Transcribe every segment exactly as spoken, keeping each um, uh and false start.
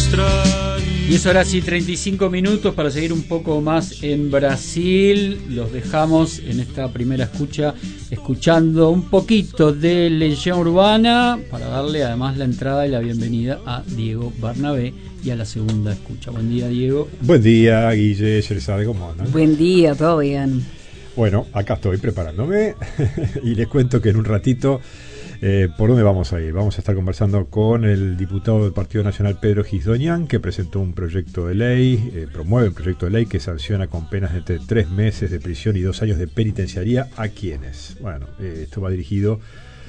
Y es ahora sí treinta y cinco minutos para seguir un poco más en Brasil. Los dejamos en esta primera escucha escuchando un poquito de Legión Urbana para darle además la entrada y la bienvenida a Diego Barnabé y a la segunda escucha. Buen día, Diego. Buen día, Guille, Yerzade, ¿cómo andan? Buen día, todo bien. Bueno, acá estoy preparándome y les cuento que en un ratito Eh, ¿por dónde vamos a ir? Vamos a estar conversando con el diputado del Partido Nacional, Pedro Gisdoñán, que presentó un proyecto de ley, eh, promueve un proyecto de ley que sanciona con penas de entre tres meses de prisión y dos años de penitenciaría a quienes. Bueno, eh, esto va dirigido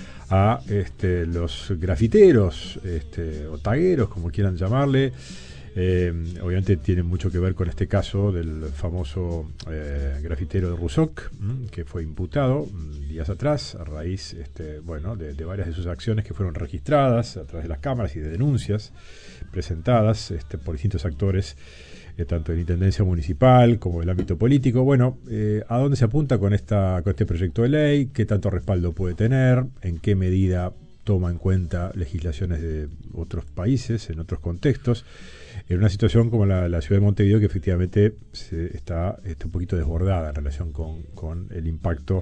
a este, los grafiteros este, o tagueros, como quieran llamarle. Eh, obviamente tiene mucho que ver con este caso del famoso eh, grafitero de Ruzoc, mmm, que fue imputado mmm, días atrás a raíz este, bueno, de, de varias de sus acciones que fueron registradas a través de las cámaras y de denuncias presentadas este, por distintos actores, eh, tanto de la Intendencia Municipal como del ámbito político. Bueno, eh, ¿a dónde se apunta con, esta, con este proyecto de ley? ¿Qué tanto respaldo puede tener? ¿En qué medida toma en cuenta legislaciones de otros países, en otros contextos? En una situación como la, la ciudad de Montevideo, que efectivamente se está, está un poquito desbordada en relación con, con el impacto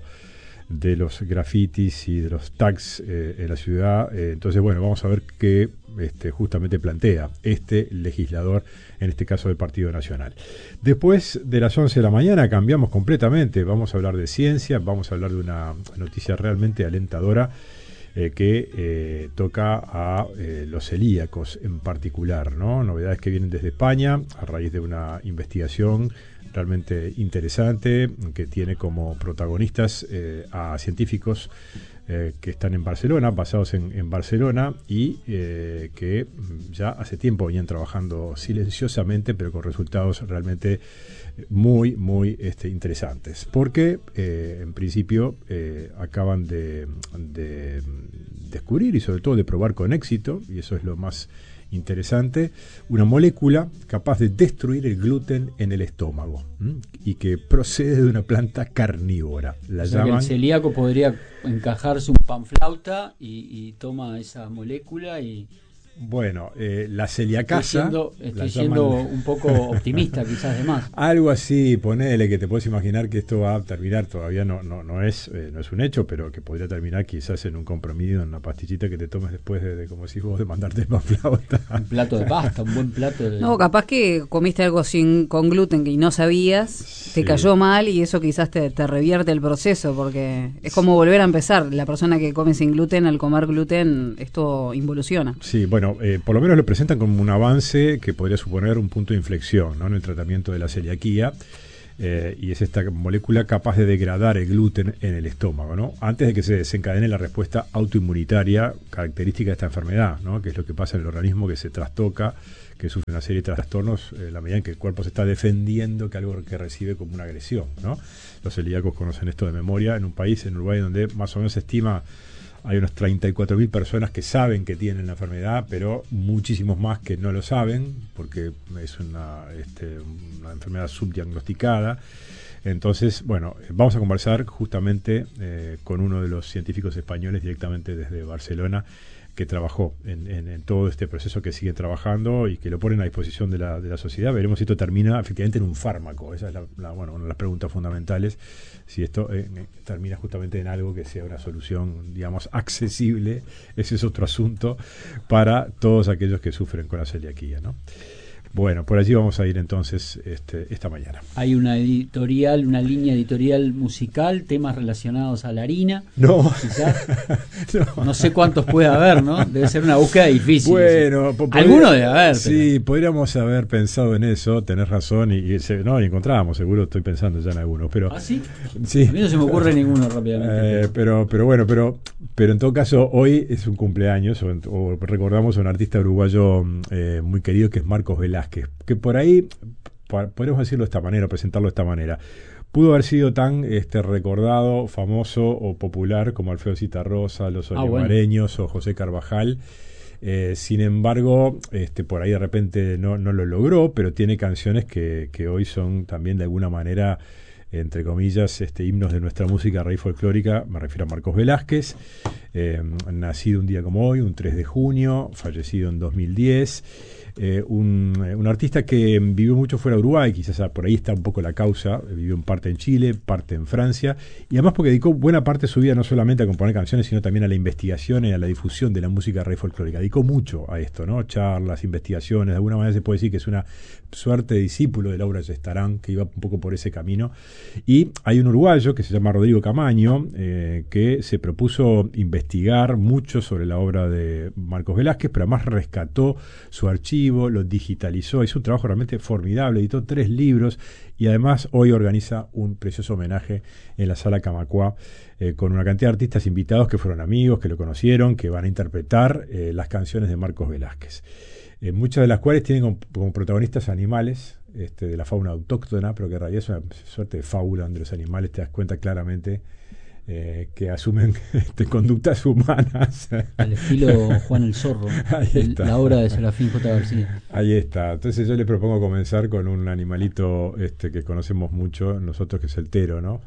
de los grafitis y de los tags eh, en la ciudad. Eh, entonces, bueno, vamos a ver qué este, justamente plantea este legislador, en este caso del Partido Nacional. Después de las once de la mañana cambiamos completamente. Vamos a hablar de ciencia, vamos a hablar de una noticia realmente alentadora, Eh, que eh, toca a eh, los celíacos en particular, ¿no? Novedades que vienen desde España a raíz de una investigación realmente interesante que tiene como protagonistas eh, a científicos eh, que están en Barcelona, basados en, en Barcelona y eh, que ya hace tiempo venían trabajando silenciosamente, pero con resultados realmente muy, muy este, interesantes, porque eh, en principio eh, acaban de, de descubrir y sobre todo de probar con éxito, y eso es lo más interesante, una molécula capaz de destruir el gluten en el estómago, ¿m? Y que procede de una planta carnívora. La o sea llaman... que el celíaco podría encajarse un panflauta y, y toma esa molécula y... Bueno, eh, la celiacasa... Estoy siendo, estoy la siendo llaman... un poco optimista quizás de más. Algo así, ponele, que te puedes imaginar que esto va a terminar, todavía no no no es eh, no es un hecho, pero que podría terminar quizás en un comprimido, en una pastillita que te tomes después de, de como decís vos, de mandarte el panflauta. Un plato de pasta, un buen plato de... No, capaz que comiste algo sin con gluten que no sabías, Sí. te cayó mal y eso quizás te, te revierte el proceso, porque es como volver a empezar. La persona que come sin gluten, al comer gluten, esto involuciona. Sí, bueno, eh, por lo menos lo presentan como un avance que podría suponer un punto de inflexión, ¿no?, en el tratamiento de la celiaquía, eh, y es esta molécula capaz de degradar el gluten en el estómago, ¿no?, antes de que se desencadene la respuesta autoinmunitaria característica de esta enfermedad, ¿no?, que es lo que pasa en el organismo, que se trastoca, que sufre una serie de trastornos en eh, la medida en que el cuerpo se está defendiendo que algo que recibe como una agresión, ¿no? Los celíacos conocen esto de memoria en un país, en Uruguay, donde más o menos se estima hay unos treinta y cuatro mil personas que saben que tienen la enfermedad, pero muchísimos más que no lo saben, porque es una, este, una enfermedad subdiagnosticada. Entonces, bueno, vamos a conversar justamente eh, con uno de los científicos españoles directamente desde Barcelona, que trabajó en, en, en todo este proceso, que sigue trabajando y que lo ponen a disposición de la, de la sociedad. Veremos si esto termina efectivamente en un fármaco. Esa es la, la, bueno, una de las preguntas fundamentales, si esto eh, termina justamente en algo que sea una solución, digamos, accesible. Ese es otro asunto para todos aquellos que sufren con la celiaquía, ¿no? Bueno, por allí vamos a ir entonces este, esta mañana. Hay una editorial, una línea editorial musical, temas relacionados a la harina. No, quizás. no. No sé cuántos puede haber, ¿no? Debe ser una búsqueda difícil. Bueno, po- alguno debe haber. Sí, pero... podríamos haber pensado en eso, tenés razón, y, y se, no, y encontrábamos, seguro estoy pensando ya en algunos, pero... ¿Ah, sí? Sí. A mí no se me ocurre ninguno rápidamente. Eh, pero, pero bueno, pero, pero en todo caso, hoy es un cumpleaños, o, o recordamos a un artista uruguayo eh, muy querido, que es Marcos Velázquez, que por ahí, podemos decirlo de esta manera, presentarlo de esta manera, pudo haber sido tan este, recordado, famoso o popular como Alfredo Zitarrosa, Los Olivareños, ah, bueno, o José Carvajal. Eh, sin embargo, este, por ahí de repente no, no lo logró, pero tiene canciones que, que hoy son también de alguna manera, entre comillas, este, himnos de nuestra música raíz folclórica. Me refiero a Marcos Velázquez, eh, nacido un día como hoy, un tres de junio, fallecido en dos mil diez. Eh, un, un artista que vivió mucho fuera de Uruguay, quizás por ahí está un poco la causa, vivió en parte en Chile, parte en Francia, y además porque dedicó buena parte de su vida no solamente a componer canciones, sino también a la investigación y a la difusión de la música rey folclórica. Dedicó mucho a esto, ¿no? Charlas, investigaciones, de alguna manera se puede decir que es una suerte de discípulo de Laura Gestarán, que iba un poco por ese camino. Y hay un uruguayo que se llama Rodrigo Camaño, eh, que se propuso investigar mucho sobre la obra de Marcos Velázquez, pero además rescató su archivo, lo digitalizó, hizo un trabajo realmente formidable, editó tres libros y además hoy organiza un precioso homenaje en la Sala Camacuá eh, con una cantidad de artistas invitados que fueron amigos, que lo conocieron, que van a interpretar eh, las canciones de Marcos Velázquez. Eh, muchas de las cuales tienen como, como protagonistas animales este, de la fauna autóctona, pero que en realidad es una suerte de fábula donde los animales te das cuenta claramente Eh, que asumen este, conductas humanas. Al estilo Juan el Zorro, el, la obra de Serafín J. García. Ahí está. Entonces yo le propongo comenzar con un animalito este, que conocemos mucho nosotros, que es el tero, ¿no?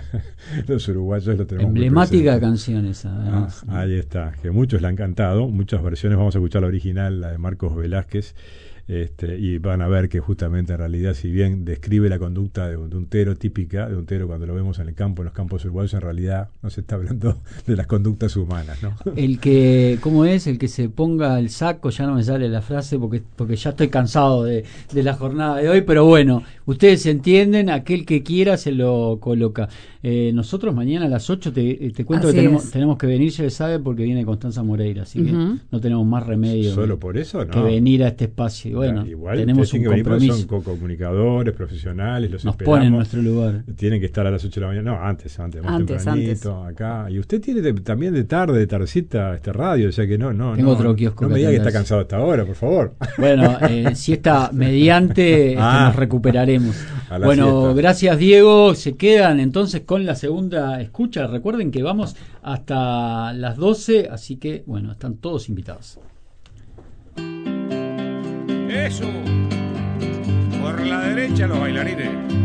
Los uruguayos lo tenemos. Emblemática canción esa. Ah, ahí está, que muchos le han cantado, muchas versiones. Vamos a escuchar la original, la de Marcos Velázquez. Este, y van a ver que justamente en realidad, si bien describe la conducta de un, de un tero típica, de un tero cuando lo vemos en el campo, en los campos uruguayos, en realidad no se está hablando de las conductas humanas, ¿no? El que, ¿cómo es? El que se ponga el saco, ya no me sale la frase porque, porque ya estoy cansado de, de la jornada de hoy, pero bueno, ustedes entienden, aquel que quiera se lo coloca. Eh, nosotros mañana a las ocho te, te cuento así que tenemos, tenemos que venir, ya sabe, porque viene Constanza Moreira, así uh-huh. que no tenemos más remedio solo por eso, ¿no? que venir a este espacio. Bueno, igual tenemos un compromiso. Son co-comunicadores, profesionales, los nos esperamos. Ponen en nuestro lugar. Tienen que estar a las ocho de la mañana. No, antes, antes, más antes, tempranito, antes. acá. Y usted tiene de, también de tarde, de tardecita, este radio, o sea que no, no. Tengo no, otro kiosco. No me diga que está cansado hasta ahora, por favor. Bueno, eh, si está mediante, ah, nos recuperaremos. Bueno, siesta. Gracias Diego. Se quedan entonces con la segunda escucha. Recuerden que vamos hasta las doce, así que bueno, están todos invitados. Eso. Por la derecha los bailarines.